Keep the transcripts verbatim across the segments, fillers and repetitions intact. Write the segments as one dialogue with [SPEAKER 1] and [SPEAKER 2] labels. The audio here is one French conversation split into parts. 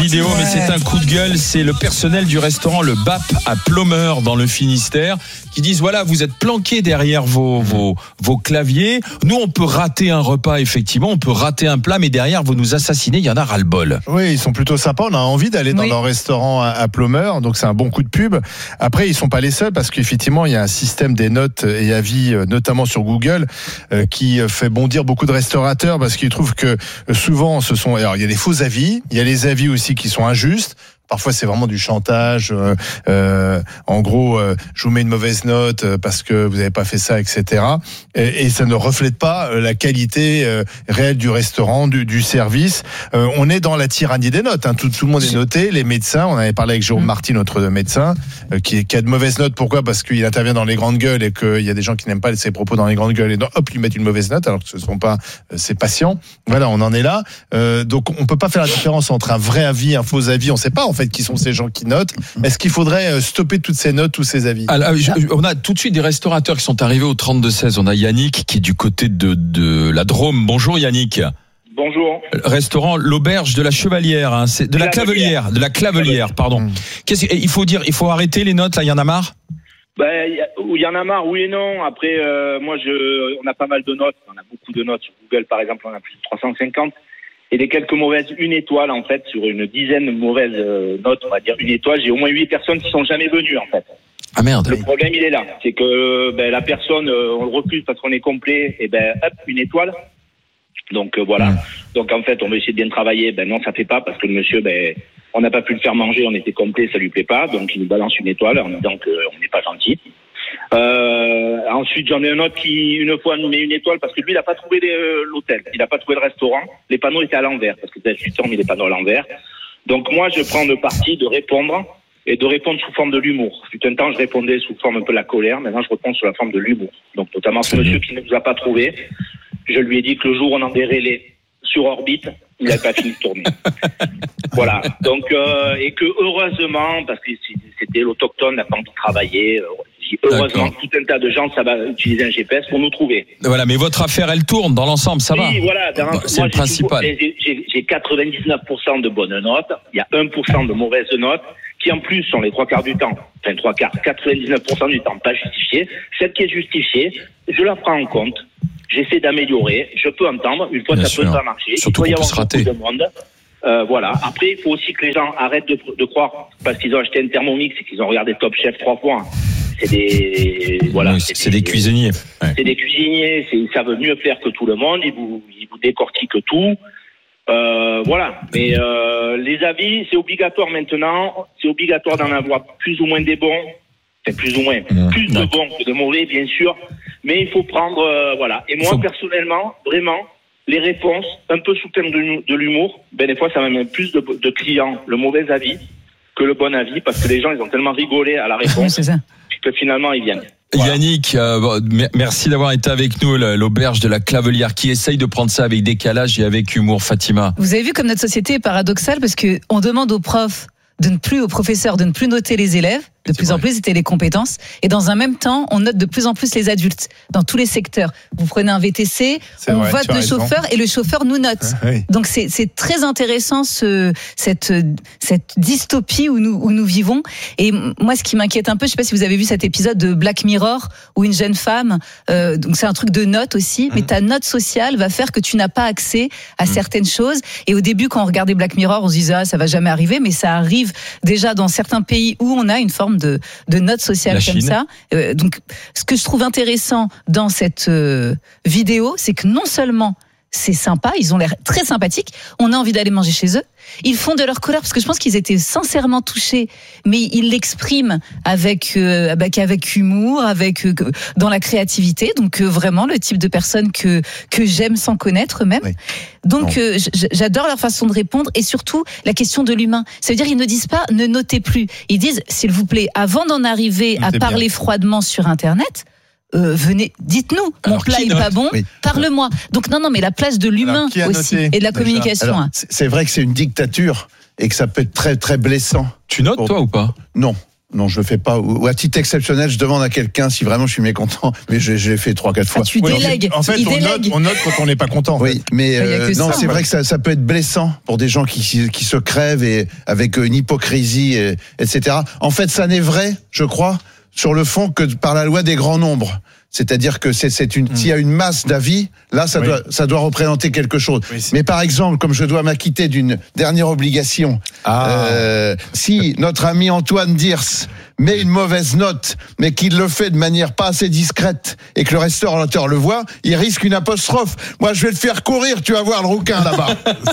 [SPEAKER 1] Vidéo, mais c'est un coup de gueule, c'est le personnel du restaurant Le B A P à Plomeur dans le Finistère qui disent voilà, vous êtes planqués derrière vos, vos, vos claviers. Nous, on peut rater un repas, effectivement, on peut rater un plat, mais derrière, vous nous assassinez, il y en a ras-le-bol.
[SPEAKER 2] Oui, ils sont plutôt sympas. On a envie d'aller dans oui. leur restaurant à, à Plomeur, donc c'est un bon coup de pub. Après, ils sont pas les seuls parce qu'effectivement, il y a un système des notes et avis, notamment sur Google, euh, qui fait bondir beaucoup de restaurateurs parce qu'ils trouvent que souvent, ce sont, alors il y a des faux avis, il y a les avis aussi qui sont injustes. Parfois, c'est vraiment du chantage. Euh, euh, en gros, euh, je vous mets une mauvaise note parce que vous n'avez pas fait ça, et cetera. Et, et ça ne reflète pas la qualité euh, réelle du restaurant, du, du service. Euh, on est dans la tyrannie des notes. Hein. Tout, tout le monde est noté. Les médecins, on avait parlé avec Jérôme mmh. Marty, notre médecin, euh, qui, qui a de mauvaises notes. Pourquoi ? Parce qu'il intervient dans les grandes gueules et qu'il y a des gens qui n'aiment pas ses propos dans les grandes gueules et donc, hop, lui mettent une mauvaise note alors que ce ne sont pas euh, ses patients. Voilà, on en est là. Euh, donc, on ne peut pas faire la différence entre un vrai avis et un faux avis. On ne sait pas, en fait, qui sont ces gens qui notent. Est-ce qu'il faudrait stopper toutes ces notes, tous ces avis ?
[SPEAKER 1] Alors, je, on a tout de suite des restaurateurs qui sont arrivés au trente-deux seize. On a Yannick qui est du côté de, de la Drôme. Bonjour Yannick.
[SPEAKER 3] Bonjour.
[SPEAKER 1] Restaurant L'Auberge de la Chevalière, hein, c'est de la Clavelière, de la Clavelière, pardon. Mmh. Qu'est-ce il faut dire, il faut arrêter les notes là, il y en a marre ?
[SPEAKER 3] Ben, il y en a marre, oui et non. Après, euh, moi, je, on a pas mal de notes. On a beaucoup de notes sur Google, par exemple, on a plus de trois cent cinquante. Et des quelques mauvaises, une étoile, en fait, sur une dizaine de mauvaises notes, on va dire une étoile, j'ai au moins huit personnes qui sont jamais venues, en fait.
[SPEAKER 1] Ah merde.
[SPEAKER 3] Le problème, il est là. C'est que, ben, la personne, on le refuse parce qu'on est complet, et ben, hop, une étoile. Donc, euh, voilà. Mmh. Donc, en fait, on veut essayer de bien travailler. Ben, non, ça fait pas parce que le monsieur, ben, on n'a pas pu le faire manger, on était complet, ça lui plaît pas. Donc, il nous balance une étoile en disant qu'on n'est pas gentil. Euh, ensuite, j'en ai un autre qui, une fois, nous met une étoile parce que lui, il n'a pas trouvé les, euh, l'hôtel. Il n'a pas trouvé le restaurant. Les panneaux étaient à l'envers parce que t'as huit ans mis les panneaux à l'envers. Donc, moi, je prends le parti de répondre et de répondre sous forme de l'humour. Fut un temps, je répondais sous forme un peu de la colère. Maintenant, je réponds sous la forme de l'humour. Donc, notamment ce monsieur qui ne nous a pas trouvé. Je lui ai dit que le jour où on enverrait les sur orbite, il n'avait pas fini de tourner. Voilà. Donc, euh, et que heureusement, parce que c'était l'autochtone, la banque qui travaillait, heureusement, d'accord. Tout un tas de gens, ça va utiliser un G P S pour nous trouver.
[SPEAKER 1] Voilà, mais votre affaire, elle tourne dans l'ensemble, ça
[SPEAKER 3] oui,
[SPEAKER 1] va.
[SPEAKER 3] Oui, voilà. Dans,
[SPEAKER 1] c'est
[SPEAKER 3] moi,
[SPEAKER 1] le principal.
[SPEAKER 3] Toujours, j'ai, j'ai, j'ai quatre-vingt-dix-neuf pour cent de bonnes notes. Il y a un pour cent de mauvaises notes, qui en plus sont les trois quarts du temps, enfin trois quarts, quatre-vingt-dix-neuf pour cent du temps pas justifiées. Celle qui est justifiée, je la prends en compte. J'essaie d'améliorer. Je peux entendre. Une fois, Bien ça sûr. peut pas marcher.
[SPEAKER 1] Surtout
[SPEAKER 3] il peut y
[SPEAKER 1] qu'on
[SPEAKER 3] avoir
[SPEAKER 1] peut se rater.
[SPEAKER 3] beaucoup de monde. Euh, voilà. Après, il faut aussi que les gens arrêtent de, de croire parce qu'ils ont acheté un Thermomix et qu'ils ont regardé Top Chef trois fois. C'est des, voilà.
[SPEAKER 1] Oui, c'est, c'est des, des cuisiniers.
[SPEAKER 3] Ouais. C'est des cuisiniers. C'est, ils savent mieux faire que tout le monde. Ils vous, ils vous décortiquent tout. Euh, voilà. Mais euh, les avis, c'est obligatoire maintenant. C'est obligatoire d'en avoir plus ou moins des bons. C'est plus ou moins mmh, plus de bons que de mauvais, bien sûr. Mais il faut prendre, euh, voilà. Et moi, faut... personnellement, vraiment, les réponses, un peu sous thème de, de l'humour, ben des fois, ça m'amène plus de, de clients le mauvais avis que le bon avis, parce que les gens, ils ont tellement rigolé à la réponse
[SPEAKER 4] c'est ça.
[SPEAKER 3] que finalement, ils viennent. Voilà.
[SPEAKER 1] Yannick, euh, merci d'avoir été avec nous, l'auberge de la Clavelière, qui essaye de prendre ça avec décalage et avec humour, Fatima.
[SPEAKER 4] Vous avez vu comme notre société est paradoxale, parce que on demande aux profs de ne plus, aux professeurs de ne plus noter les élèves, de plus en plus c'était les compétences, et dans un même temps on note de plus en plus les adultes dans tous les secteurs. Vous prenez un V T C, c'est on vrai, vote le chauffeur et le chauffeur nous note.
[SPEAKER 2] Ah, oui.
[SPEAKER 4] Donc c'est, c'est très intéressant ce, cette, cette dystopie où nous, où nous vivons. Et moi ce qui m'inquiète un peu, je sais pas si vous avez vu cet épisode de Black Mirror où une jeune femme, euh, donc c'est un truc de note aussi, mmh. mais ta note sociale va faire que tu n'as pas accès à mmh. certaines choses. Et au début quand on regardait Black Mirror, on se disait ah ça va jamais arriver, mais ça arrive déjà dans certains pays où on a une forme de, de note sociale
[SPEAKER 1] La
[SPEAKER 4] comme
[SPEAKER 1] Chine.
[SPEAKER 4] ça. Euh, donc, ce que je trouve intéressant dans cette euh, vidéo, c'est que non seulement c'est sympa, ils ont l'air très sympathiques, on a envie d'aller manger chez eux, ils font de leur colère, parce que je pense qu'ils étaient sincèrement touchés, mais ils l'expriment avec, euh, avec, avec humour, avec, euh, dans la créativité, donc euh, vraiment le type de personnes que, que j'aime sans connaître même. Oui. Donc euh, j'adore leur façon de répondre, et surtout la question de l'humain. Ça veut dire qu'ils ne disent pas ne notez plus, ils disent s'il vous plaît, avant d'en arriver à parler bien. froidement sur Internet, Euh, venez, dites-nous, mon
[SPEAKER 1] Alors,
[SPEAKER 4] plat est
[SPEAKER 1] note
[SPEAKER 4] pas bon,
[SPEAKER 2] oui.
[SPEAKER 4] parle-moi. Donc non, non, mais la place de l'humain aussi
[SPEAKER 2] noté,
[SPEAKER 4] et de la
[SPEAKER 2] déjà.
[SPEAKER 4] communication.
[SPEAKER 2] Alors,
[SPEAKER 4] hein.
[SPEAKER 2] c'est, c'est vrai que c'est une dictature et que ça peut être très très blessant.
[SPEAKER 1] Tu notes
[SPEAKER 2] pour...
[SPEAKER 1] toi ou pas ?
[SPEAKER 2] Non.
[SPEAKER 5] Non, je le fais pas. Ou à titre exceptionnel, je demande à quelqu'un si vraiment je suis mécontent. Mais je, je l'ai fait trois, quatre fois.
[SPEAKER 4] Ah, tu
[SPEAKER 2] Oui,
[SPEAKER 4] délègues.
[SPEAKER 2] En fait,
[SPEAKER 4] Il
[SPEAKER 2] on note,
[SPEAKER 4] délègue.
[SPEAKER 2] on note quand on n'est pas content. en
[SPEAKER 5] Oui,
[SPEAKER 2] fait.
[SPEAKER 5] mais
[SPEAKER 4] Il y a
[SPEAKER 5] euh,
[SPEAKER 4] que
[SPEAKER 5] non,
[SPEAKER 4] ça.
[SPEAKER 5] c'est vrai que ça, ça peut être blessant pour des gens qui, qui se crèvent et avec une hypocrisie, et, et cetera. En fait, ça n'est vrai, je crois, sur le fond que par la loi des grands nombres. C'est-à-dire que c'est, c'est une, mmh. s'il y a une masse d'avis, là, ça, oui. doit, ça doit représenter quelque chose. Oui, mais par exemple, comme je dois m'acquitter d'une dernière obligation, ah. euh, si notre ami Antoine Dirce met une mauvaise note, mais qu'il le fait de manière pas assez discrète et que le restaurateur le voit, il risque une apostrophe. Moi, je vais le faire courir, tu vas voir le rouquin là-bas.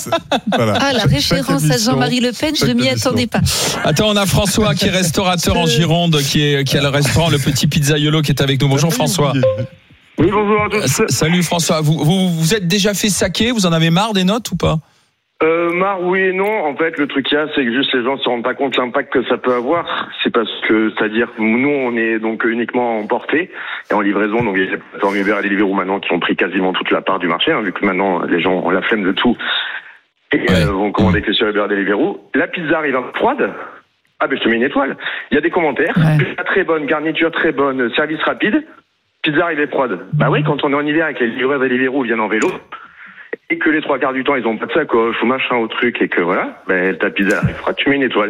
[SPEAKER 4] Voilà. Ah, la référence à Jean-Marie Le Pen, je ne m'y attendais pas.
[SPEAKER 1] Attends, on a François qui est restaurateur en Gironde, qui est qui a le restaurant Le Petit Pizzaiolo qui est avec nous. Bonjour François.
[SPEAKER 6] Oui, bonjour à tous.
[SPEAKER 1] Salut François. Vous vous vous êtes déjà fait saquer? Vous en avez marre des notes ou pas?
[SPEAKER 6] Euh, marre, oui et non. En fait, le truc qu'il y a, c'est que juste les gens ne se rendent pas compte de l'impact que ça peut avoir. C'est parce que, c'est-à-dire, nous, on est donc uniquement en portée et en livraison. Donc, il y a des plateformes Uber et Deliveroo maintenant qui ont pris quasiment toute la part du marché, hein, vu que maintenant, les gens ont la flemme de tout et ouais. euh, vont commander que sur Uber et Deliveroo. La pizza arrive un peu froide. Ah, ben, je te mets une étoile. Il y a des commentaires. Ouais. Pizza très bonne, garniture très bonne, service rapide. Pizza arrivée froide. Bah oui, quand on est en hiver et que les livreurs et Deliveroo viennent en vélo, et que les trois quarts du temps, ils ont pas de sacoche ou machin au truc, et que voilà, ben, ta pizza arrive froide, tu mets une étoile.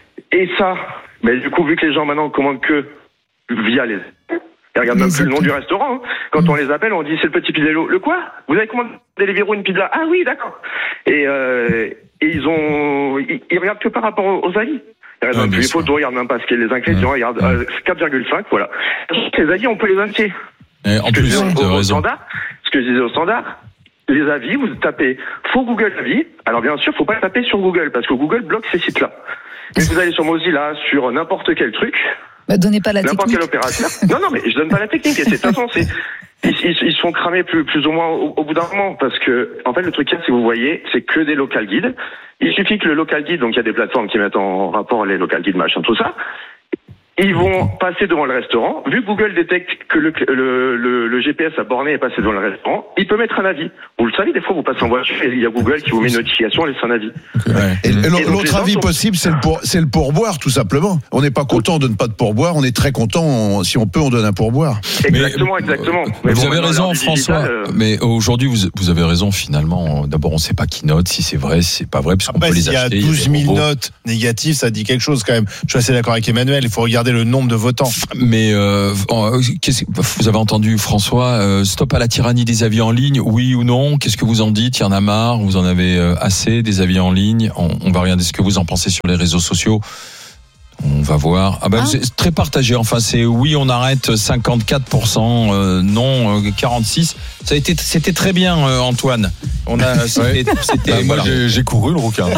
[SPEAKER 6] Et ça, ben, du coup, vu que les gens maintenant commandent que via les... Ils regardent même plus le nom du restaurant, hein. Quand mmh. on les appelle, on dit c'est le Petit Pizzaiolo. Le quoi? Vous avez commandé Deliveroo une pizza? Ah oui, d'accord. Et, euh, et ils ont, ils, ils regardent que par rapport aux, aux avis. Ils regardent même plus les photos, ils regardent même pas ce qu'est les ingrédients, ils regardent euh, quatre virgule cinq, voilà. Les avis, on peut les acheter.
[SPEAKER 1] Et en plus,
[SPEAKER 6] de raison. Standard, ce que je disais au standard, les avis, vous tapez faux Google avis. Alors bien sûr, faut pas taper sur Google parce que Google bloque ces sites-là. Mais vous allez sur Mozilla, sur n'importe quel truc.
[SPEAKER 4] Bah, donnez pas la
[SPEAKER 6] n'importe
[SPEAKER 4] technique.
[SPEAKER 6] N'importe quel opérateur. Non, non, mais je donne pas la technique. Et c'est de toute façon, c'est ils, ils, ils se font cramer plus, plus ou moins au, au bout d'un moment parce que en fait le truc, si vous voyez, c'est que des local guides. Il suffit que le local guide, donc il y a des plateformes qui mettent en rapport les local guides, machin, tout ça. Ils vont passer devant le restaurant. Vu que Google détecte que le, le, le, le G P S a borné est passé devant le restaurant, il peut mettre un avis. Vous le savez, des fois, vous passez en voiture et il y a Google qui vous met une notification et laisse un avis.
[SPEAKER 5] Ouais. Et, et, et l'autre avis
[SPEAKER 6] sont...
[SPEAKER 5] possible, c'est le, pour, c'est le pourboire, tout simplement. On n'est pas content de ne pas de pourboire, on est très content, on, si on peut, on donne un pourboire.
[SPEAKER 6] Exactement,
[SPEAKER 1] mais,
[SPEAKER 6] exactement.
[SPEAKER 1] Mais
[SPEAKER 6] vous
[SPEAKER 1] bon, avez raison, François. Digital, euh... Mais aujourd'hui, vous, vous avez raison, finalement. D'abord, on ne sait pas qui note, si c'est vrai, si c'est pas vrai, parce qu'on peut les acheter.
[SPEAKER 2] Il y a douze mille notes négatives, ça dit quelque chose quand même. Je suis assez d'accord avec Emmanuel, il faut regarder le nombre de votants.
[SPEAKER 1] Mais euh, qu'est-ce, vous avez entendu François, euh, stop à la tyrannie des avis en ligne, oui ou non? Qu'est-ce que vous en dites? Il y en a marre? Vous en avez euh, assez des avis en ligne? on, on va regarder ce que vous en pensez sur les réseaux sociaux. On va voir. Ah ben, ah. C'est très partagé. Enfin, c'est oui, on arrête cinquante-quatre pour cent, euh, non euh, quarante-six. Ça a été, c'était très bien, euh, Antoine. On a, c'était, c'était,
[SPEAKER 2] bah, moi,
[SPEAKER 1] voilà.
[SPEAKER 2] j'ai, j'ai couru le rouquin.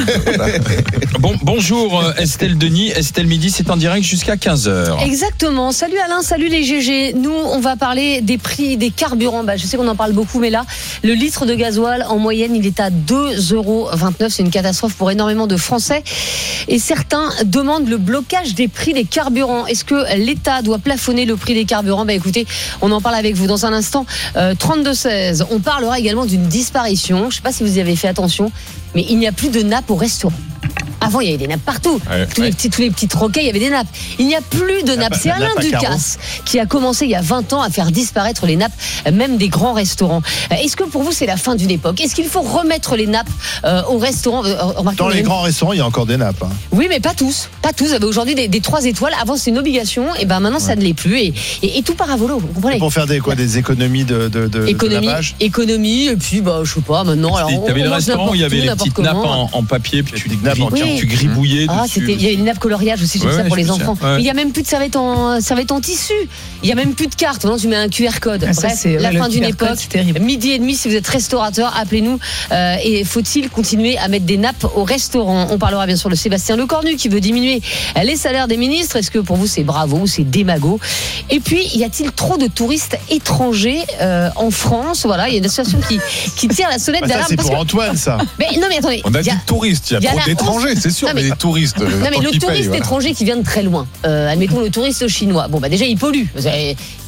[SPEAKER 1] Bon, bonjour Estelle Denis. Estelle Midi, c'est en direct jusqu'à quinze heures.
[SPEAKER 7] Exactement. Salut Alain, salut les G G. Nous, on va parler des prix des carburants. Bah, je sais qu'on en parle beaucoup, mais là, le litre de gasoil, en moyenne, il est à deux euros vingt-neuf. C'est une catastrophe pour énormément de Français. Et certains demandent le blocage des prix des carburants. Est-ce que l'État doit plafonner le prix des carburants? Bah écoutez, on en parle avec vous dans un instant. Euh, trente-deux seize. On parlera également d'une disparition. Je ne sais pas si vous y avez fait attention, mais il n'y a plus de nappes au restaurant. Avant, il y avait des nappes partout. Ouais, tous, ouais. Les petits, tous les petits troquets, il y avait des nappes. Il n'y a plus de nappes. C'est Alain Ducasse qui a commencé il y a vingt ans à faire disparaître les nappes, même des grands restaurants. Est-ce que pour vous, c'est la fin d'une époque? Est-ce qu'il faut remettre les nappes euh, au restaurant? euh,
[SPEAKER 2] Dans les même... grands restaurants, il y a encore des nappes. Hein.
[SPEAKER 7] Oui, mais pas tous. Pas tous. Vous avez aujourd'hui des, des trois étoiles. Avant, c'est une obligation. Et ben maintenant, ouais. ça ne l'est plus. Et, et, et tout part à volo. Vous comprenez?
[SPEAKER 2] Et pour faire des, quoi, des économies de, de, de,
[SPEAKER 7] économie,
[SPEAKER 2] de lavage.
[SPEAKER 7] Économie. Et puis, bah, je sais pas, maintenant. Alors,
[SPEAKER 1] il y avait le restaurant où il y avait les petites nappes en, en papier, puis tu,
[SPEAKER 7] oui.
[SPEAKER 1] tu gribouillais.
[SPEAKER 7] Ah, c'était, il y avait une nappe coloriage aussi, j'ai ouais, ça pour les enfants. Ouais. Mais il n'y a même plus de serviettes en, serviettes en tissu. Il n'y a même plus de carte. Maintenant, tu mets un Q R code. Ah, Bref, c'est, la ouais, fin d'une époque. Midi et demi, si vous êtes restaurateur, appelez-nous. Euh, et faut-il continuer à mettre des nappes au restaurant? On parlera bien sûr de Sébastien Lecornu qui veut diminuer les salaires des ministres. Est-ce que pour vous, c'est bravo ou c'est démago? Et puis, y a-t-il trop de touristes étrangers euh, en France? Voilà, il y a une association qui, qui tire la sonnette
[SPEAKER 2] bah
[SPEAKER 7] d'alarme.
[SPEAKER 2] C'est pour
[SPEAKER 7] que...
[SPEAKER 2] Antoine, ça.
[SPEAKER 7] Mais non, mais attendez.
[SPEAKER 8] On a dit touristes. Il y a, y a trop d'étrangers, c'est sûr, non, mais, mais les touristes.
[SPEAKER 7] Non, mais le touriste paye, étranger voilà. qui vient de très loin. Euh, admettons le touriste chinois. Bon, bah déjà, il pollue.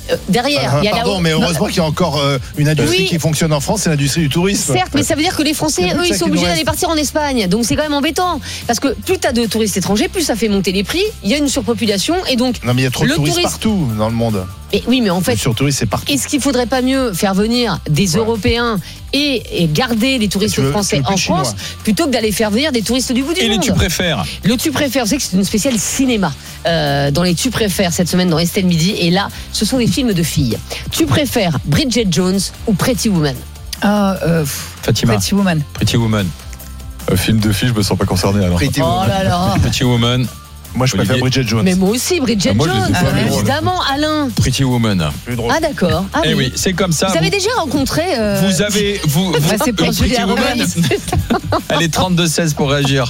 [SPEAKER 7] euh, derrière.
[SPEAKER 2] Ah,
[SPEAKER 7] il y a
[SPEAKER 2] pardon,
[SPEAKER 7] la...
[SPEAKER 2] mais heureusement qu'il y a encore euh, une industrie
[SPEAKER 7] Oui.
[SPEAKER 2] qui fonctionne en France, c'est l'industrie du tourisme.
[SPEAKER 7] Certes, mais ça veut dire que les Français,
[SPEAKER 2] C'est
[SPEAKER 7] eux,
[SPEAKER 2] ça
[SPEAKER 7] ils sont
[SPEAKER 2] qui nous
[SPEAKER 7] obligés
[SPEAKER 2] reste.
[SPEAKER 7] d'aller partir en Espagne. Donc c'est quand même embêtant. Parce que plus t'as de touristes étrangers, plus ça fait monter les prix. Il y a une surpopulation et donc.
[SPEAKER 2] Non, mais il y a trop de
[SPEAKER 7] le
[SPEAKER 2] touristes
[SPEAKER 7] tourisme-
[SPEAKER 2] partout dans le monde.
[SPEAKER 7] Et oui, mais en fait,
[SPEAKER 2] Le surtourisme, c'est partout.
[SPEAKER 7] est-ce qu'il faudrait pas mieux faire venir des
[SPEAKER 2] Ouais.
[SPEAKER 7] Européens et, et garder les touristes
[SPEAKER 2] Tu veux-
[SPEAKER 7] français
[SPEAKER 2] tu veux plus
[SPEAKER 7] en
[SPEAKER 2] de Chinois.
[SPEAKER 7] France plutôt que d'aller faire venir des touristes du bout du
[SPEAKER 1] Et les
[SPEAKER 7] monde?
[SPEAKER 1] tu préfères?
[SPEAKER 7] Le tu préfères, vous savez que c'est une spéciale cinéma euh, dans les tu préfères cette semaine dans Estelle Midi. Et là, ce sont des films de filles. Tu préfères Bridget Jones ou Pretty Woman?
[SPEAKER 4] Ah, euh, pff,
[SPEAKER 1] Fatima.
[SPEAKER 4] Pretty Woman.
[SPEAKER 1] Pretty Woman.
[SPEAKER 8] Un film de filles, je me sens pas concerné alors.
[SPEAKER 5] Pretty
[SPEAKER 7] Oh
[SPEAKER 5] Woman.
[SPEAKER 7] là là.
[SPEAKER 1] Pretty Woman.
[SPEAKER 2] Moi, je préfère
[SPEAKER 1] Olivier.
[SPEAKER 2] Bridget Jones.
[SPEAKER 7] Mais moi aussi, Bridget
[SPEAKER 8] Ah, moi, je les ai
[SPEAKER 7] Jones.
[SPEAKER 8] pas
[SPEAKER 4] vus,
[SPEAKER 8] moi.
[SPEAKER 7] Évidemment, Alain.
[SPEAKER 1] Pretty Woman.
[SPEAKER 2] Plus drôle.
[SPEAKER 7] Ah d'accord. Ah,
[SPEAKER 1] Eh oui, c'est comme ça.
[SPEAKER 7] Vous avez déjà rencontré euh,
[SPEAKER 1] Vous avez. Vous, vous,
[SPEAKER 4] Bah, c'est pour
[SPEAKER 1] euh, Pretty
[SPEAKER 4] Julia
[SPEAKER 1] Woman.
[SPEAKER 4] Roberts.
[SPEAKER 1] Elle est trente-deux seize pour réagir.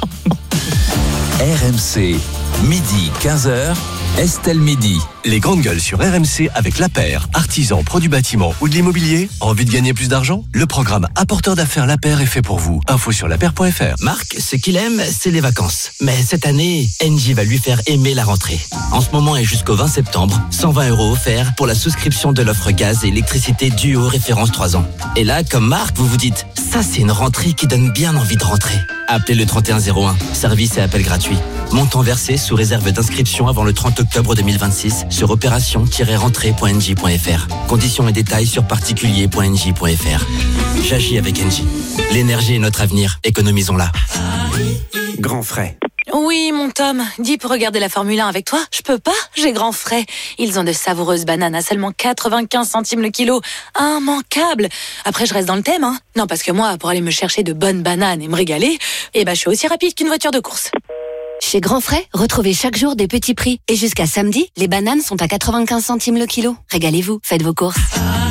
[SPEAKER 9] R M C, midi quinze heures, Estelle Midi.
[SPEAKER 10] Les grandes gueules sur R M C avec La Paire, artisan, produits bâtiment ou de l'immobilier. Envie de gagner plus d'argent? Le programme Apporteur d'affaires La Paire est fait pour vous. Info sur lapaire point f r.
[SPEAKER 11] Marc, ce qu'il aime, c'est les vacances. Mais cette année, Engie va lui faire aimer la rentrée. En ce moment et jusqu'au vingt septembre, cent vingt euros offerts pour la souscription de l'offre gaz et électricité Duo référence trois ans. Et là, comme Marc, vous vous dites, ça c'est une rentrée qui donne bien envie de rentrer. Appelez le trente et un zéro un, service et appel gratuit. Montant versé sous réserve d'inscription avant le trente octobre deux mille vingt-six sur opération tiret rentrée point n j point f r. Conditions et détails sur particulier point n j point f r. J'agis avec Engie. L'énergie est notre avenir, économisons-la.
[SPEAKER 10] Grand frais.
[SPEAKER 12] Oui, mon Tom, dis pour regarder la Formule un avec toi. Je peux pas, j'ai grand frais. Ils ont de savoureuses bananes à seulement quatre-vingt-quinze centimes le kilo. Immanquable. Après, je reste dans le thème, hein. Non, parce que moi, pour aller me chercher de bonnes bananes et me régaler, eh ben, je suis aussi rapide qu'une voiture de course.
[SPEAKER 13] Chez Grand Frais, retrouvez chaque jour des petits prix. Et jusqu'à samedi, les bananes sont à quatre-vingt-quinze centimes le kilo. Régalez-vous, faites vos courses.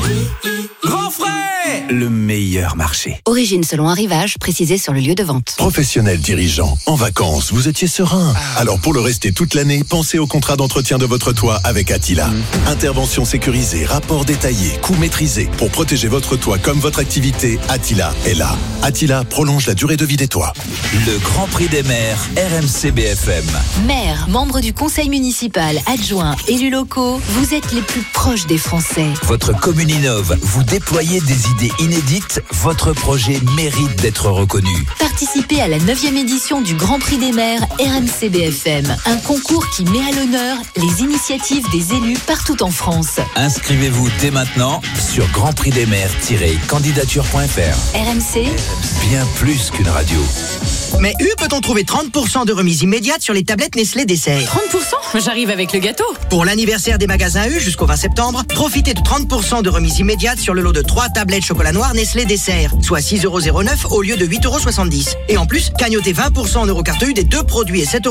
[SPEAKER 9] Grand frais! Le meilleur marché.
[SPEAKER 13] Origine selon arrivage, précisé sur le lieu de vente.
[SPEAKER 14] Professionnel dirigeant, en vacances, vous étiez serein. Alors pour le rester toute l'année, pensez au contrat d'entretien de votre toit avec Attila. Intervention sécurisée, rapport détaillé, coût maîtrisé. Pour protéger votre toit comme votre activité, Attila est là. Attila prolonge la durée de vie des toits.
[SPEAKER 9] Le Grand Prix des maires, R M C B F M.
[SPEAKER 13] Maire, membre du conseil municipal, adjoint, élus locaux, vous êtes les plus proches des Français.
[SPEAKER 9] Votre commune innove, vous déployez des idées inédites, votre projet mérite d'être reconnu.
[SPEAKER 13] Participez à la neuvième édition du Grand Prix des maires R M C B F M, un concours qui met à l'honneur les initiatives des élus partout en France.
[SPEAKER 9] Inscrivez-vous dès maintenant sur grand prix des maires tiret candidature point f r.
[SPEAKER 13] R M C,
[SPEAKER 9] Bien plus qu'une radio.
[SPEAKER 15] Mais U peut-on trouver trente pour cent de remise immédiate sur les tablettes Nestlé Dessert?
[SPEAKER 12] trente pour cent? J'arrive avec le gâteau.
[SPEAKER 15] Pour l'anniversaire des magasins U jusqu'au vingt septembre, profitez de trente pour cent de remise immédiate sur le lot de trois tablettes chocolat noir Nestlé Dessert, soit six euros zéro neuf au lieu de huit euros soixante-dix. Et en plus, cagnotez vingt pour cent en eurocarte U des deux produits et sept euros